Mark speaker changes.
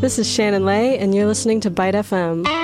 Speaker 1: This is Shannon Lay, and you're listening to Byte FM.